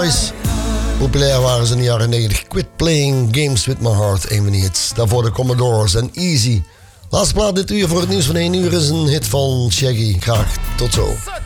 Boys. Populair waren ze in de jaren 90. Quit Playing Games With My Heart, een van die hits. Daarvoor de Commodores en Easy. Laatste plaat dit uur voor het nieuws van 1 uur is een hit van Shaggy. Graag tot zo.